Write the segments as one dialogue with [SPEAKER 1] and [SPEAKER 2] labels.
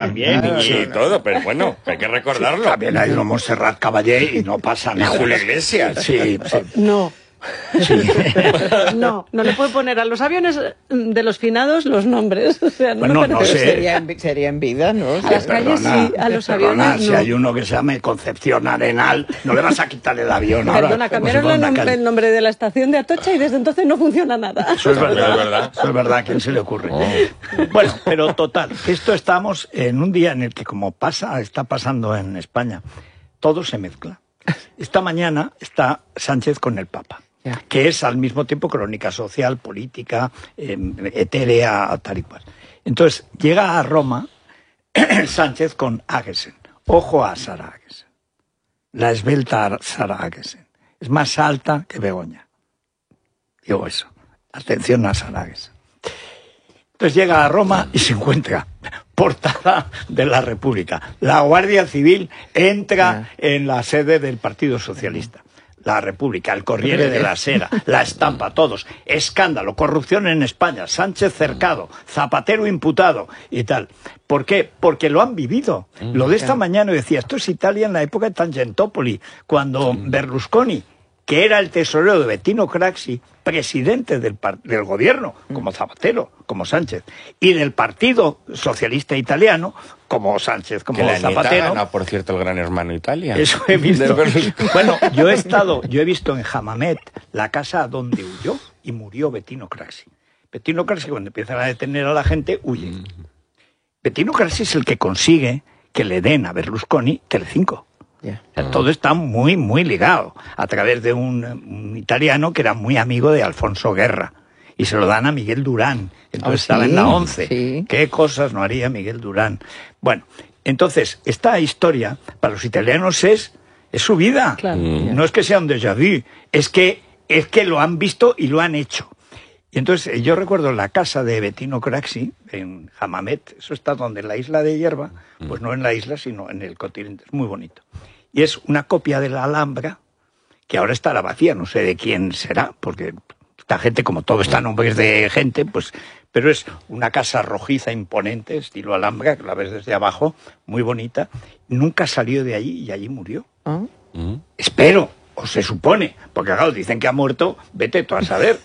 [SPEAKER 1] también, y todo, pero bueno, hay que recordarlo.
[SPEAKER 2] Sí, también hay Montserrat Caballé y no pasa nada.
[SPEAKER 1] Julio Iglesias.
[SPEAKER 2] Sí.
[SPEAKER 3] No.
[SPEAKER 2] Sí.
[SPEAKER 3] No le puede poner a los aviones de los finados los nombres. O sea,
[SPEAKER 2] Bueno, no sé.
[SPEAKER 4] Sería en vida, ¿no?
[SPEAKER 3] A las calles sí, a los aviones
[SPEAKER 2] si
[SPEAKER 3] no.
[SPEAKER 2] hay uno que se llame Concepción Arenal, no le vas a quitar el avión ahora.
[SPEAKER 3] Perdona, cambiaron el nombre de la estación de Atocha y desde entonces no funciona nada.
[SPEAKER 2] Eso es verdad. Eso es verdad. ¿A quién se le ocurre? Bueno, pero total, esto estamos en un día en el que como está pasando en España, todo se mezcla. Esta mañana está Sánchez con el Papa, que es al mismo tiempo crónica social, política, etérea, tal y cual. Entonces, llega a Roma Sánchez con Aguesen. Ojo a Sara Aguesen. La esbelta Sara Aguesen. Es más alta que Begoña. Digo eso. Atención a Sara Aguesen. Entonces llega a Roma y se encuentra portada de la República. La Guardia Civil entra en la sede del Partido Socialista. La República, el Corriere de la Sera, la Estampa, todos. Escándalo, corrupción en España, Sánchez cercado, Zapatero imputado y tal. ¿Por qué? Porque lo han vivido. Lo de esta mañana decía, esto es Italia en la época de Tangentopoli, cuando Berlusconi, que era el tesorero de Bettino Craxi, presidente del gobierno, como Zapatero, como Sánchez, y del Partido Socialista Italiano, como Sánchez, como Zapatero.
[SPEAKER 1] Gana, por cierto, el Gran Hermano Italia.
[SPEAKER 2] Eso he visto. Bueno, yo he visto en Hammamet la casa donde huyó y murió Bettino Craxi. Bettino Craxi, cuando empiezan a detener a la gente, huye. Bettino Craxi es el que consigue que le den a Berlusconi Telecinco. Todo está muy, muy ligado a través de un italiano que era muy amigo de Alfonso Guerra y se lo dan a Miguel Durán. Entonces estaba en la 11. Sí. ¿Qué cosas no haría Miguel Durán? Bueno, entonces esta historia para los italianos es su vida. Claro. No es que sea un déjà vu, es que lo han visto y lo han hecho. Y entonces yo recuerdo la casa de Bettino Craxi en Hammamet, eso está donde en la isla de Hierba, pues no en la isla sino en el continente, es muy bonito. Y es una copia de la Alhambra que ahora estará vacía, no sé de quién será, porque esta gente, como todo está a nombres de gente, pues, pero es una casa rojiza imponente, estilo Alhambra, que la ves desde abajo, muy bonita, nunca salió de allí y allí murió. Espero. O se supone, porque claro, dicen que ha muerto, vete tú a saber.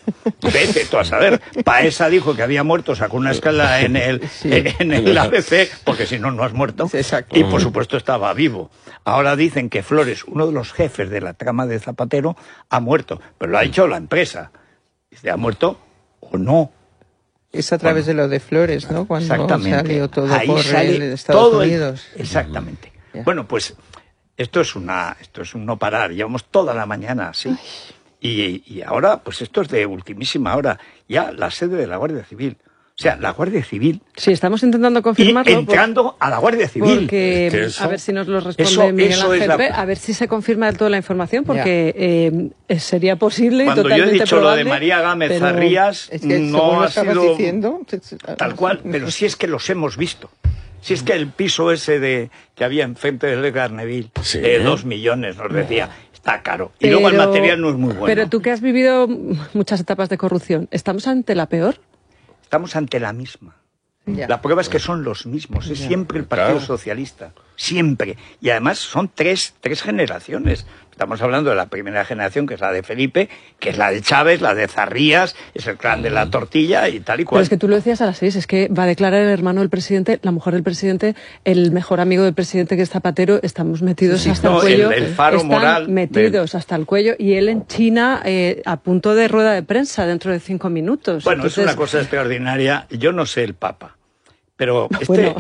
[SPEAKER 2] Paesa dijo que había muerto, sacó una escala en el ABC, porque si no, no has muerto.
[SPEAKER 4] Exacto.
[SPEAKER 2] Y por supuesto estaba vivo. Ahora dicen que Flores, uno de los jefes de la trama de Zapatero, ha muerto, pero lo ha dicho la empresa. Dice, ¿ha muerto o no?
[SPEAKER 4] Es a través de lo de Flores, ¿no? Cuando salió todo
[SPEAKER 2] ahí
[SPEAKER 4] por
[SPEAKER 2] sale
[SPEAKER 4] Estados Unidos.
[SPEAKER 2] Exactamente. Bueno, pues esto es un no parar. Llevamos toda la mañana así. Y ahora, pues esto es de ultimísima hora. Ya la sede de la Guardia Civil. O sea, la Guardia Civil...
[SPEAKER 3] Sí, estamos intentando confirmarlo.
[SPEAKER 2] Y entrando a la Guardia Civil.
[SPEAKER 3] Porque, a ver si nos lo responde Miguel Ángel, a ver si se confirma toda la información, porque sería posible y
[SPEAKER 2] cuando
[SPEAKER 3] totalmente
[SPEAKER 2] yo he dicho
[SPEAKER 3] probable,
[SPEAKER 2] lo de María Gámez Zarrías,
[SPEAKER 4] es que
[SPEAKER 2] no ha sido
[SPEAKER 4] diciendo,
[SPEAKER 2] tal cual, pero sí es que los hemos visto. Si es que el piso ese que había enfrente del Garneville, de 2 millones, nos decía, está caro. Y luego el material no es muy bueno.
[SPEAKER 3] Pero tú que has vivido muchas etapas de corrupción, ¿estamos ante la peor?
[SPEAKER 2] Estamos ante la misma. La prueba es que son los mismos, es siempre el Partido Socialista, siempre. Y además son tres generaciones. Estamos hablando de la primera generación, que es la de Felipe, que es la de Chávez, la de Zarrías, es el clan de la tortilla y tal y cual.
[SPEAKER 3] Pero es que tú lo decías a las 6, es que va a declarar el hermano del presidente, la mujer del presidente, el mejor amigo del presidente, que es Zapatero, estamos metidos hasta el cuello.
[SPEAKER 2] El faro moral.
[SPEAKER 3] Metidos hasta el cuello, y él en China a punto de rueda de prensa dentro de 5 minutos.
[SPEAKER 2] Bueno, entonces, es una cosa extraordinaria. Yo no sé el Papa. Pero este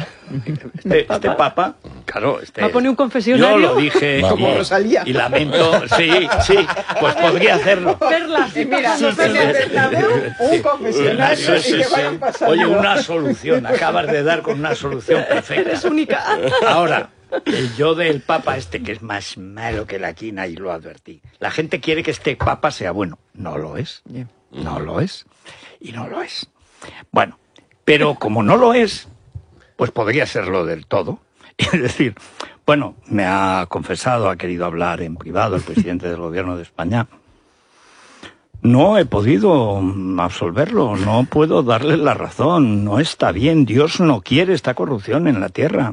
[SPEAKER 2] Papa, claro,
[SPEAKER 3] ¿va a poner un confesionario?
[SPEAKER 2] Yo lo dije
[SPEAKER 4] como Rosalía.
[SPEAKER 2] Y lamento, sí, pues podría hacerlo.
[SPEAKER 3] Perlas,
[SPEAKER 4] y mira, no sé un confesionario y que vayan pasando.
[SPEAKER 2] Oye, una solución, acabas de dar con una solución perfecta.
[SPEAKER 3] Es única.
[SPEAKER 2] Ahora, el yo del Papa que es más malo que la quina, y lo advertí. La gente quiere que este Papa sea bueno. No lo es. No lo es. Y no lo es. Bueno. Pero como no lo es, pues podría serlo del todo. Es decir, bueno, me ha confesado, ha querido hablar en privado el presidente del gobierno de España. No he podido absolverlo, no puedo darle la razón, no está bien, Dios no quiere esta corrupción en la tierra.